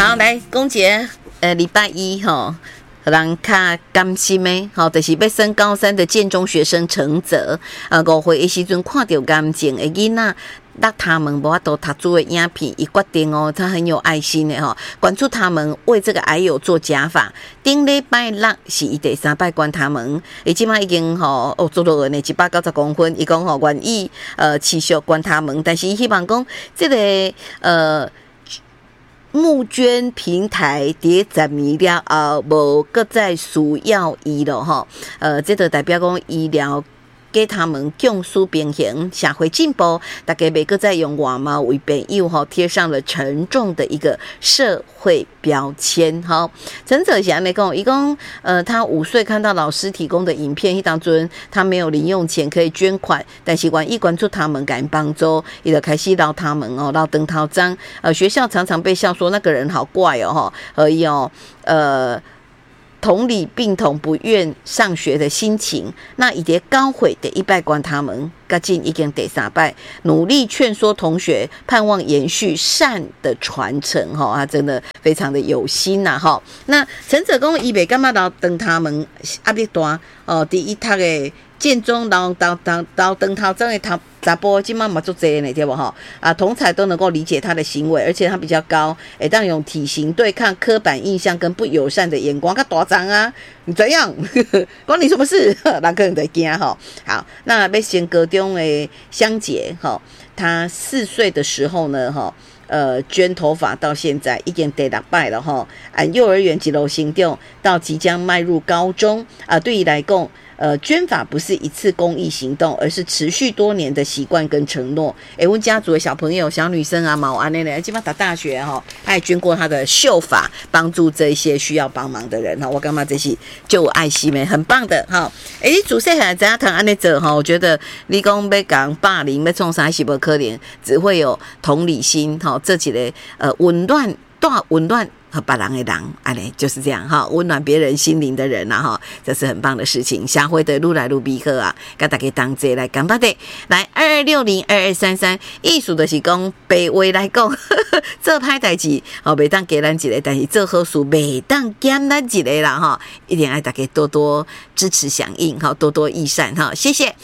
好，来公姐，礼拜一哈。人较甘心的，吼，就是要升高三的建中学生陈泽，误会的时阵看到癌症的囡仔，让他们无法度读书的影片，伊决定哦，他很有爱心的吼，关注他们为这个癌友做假发。顶礼拜六是伊第3摆关他们，伊即马已经吼做到呢190公分，伊讲吼愿意持续关他们，但是伊希望讲这个募捐平台伫10年了后，无搁再需要伊了吼。这就代表讲医疗给他们共输平衡，社会进步，大家袂搁再用外貌为朋友吼，贴上了沉重的一个社会标签哈。陈哲祥来讲，伊讲他5岁看到老师提供的影片，当中他没有零用钱可以捐款，但是愿意关注他们，敢帮助，伊就开始捞他们哦，捞灯头章。学校常常被笑说那个人好怪哦哈，而已哦同理病童不愿上学的心情，那以迭高会第1摆关他们，甲进已经第3摆，努力劝说同学，盼望延续善的传承哈，他真的非常的有心呐哈。那陈哲公伊袂感觉到等他们压力大哦，第一读的建中到灯头这个查甫今嘛足侪呢，对不哈？同侪都能够理解他的行为，而且他比较高，当用体型对抗刻板印象跟不友善的眼光，他大张啊，你怎样？关你什么事？人可能在惊哈。好，那要先高中的香姐哈，她4岁的时候呢哈。捐头发到现在已经第6摆了哈，幼儿园一路行动到即将迈入高中对于来讲，捐发不是一次公益行动，而是持续多年的习惯跟承诺。我家族的小朋友、小女生啊，毛安内呢，基本上大学哈，他也捐过他的秀发，帮助这些需要帮忙的人哈。我干嘛这些就有爱心没，很棒的哈。你自细汉怎样谈安内做哈？我觉得你讲要讲霸凌，要创啥是不可怜，只会有同理心哈。这几个温暖大温暖和别人的人，安尼就是这样哈，温暖别人心灵的人哈，这是很棒的事情。社会的愈来愈美好啊，跟大家同齐来干巴的，来22602233，意思就是讲白话来讲，做歹代志哦，袂当给咱一个，但是做好事袂当减咱一个啦哈，一定爱大家多多支持响应哈，多多益善哈，谢谢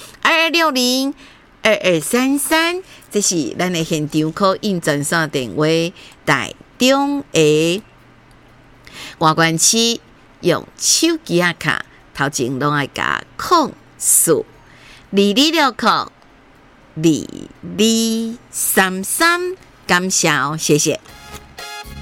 22602233，这是咱的现场call in专线电话，台中的外关区用手机卡，头前拢爱加控诉22692233，感谢哦，谢谢。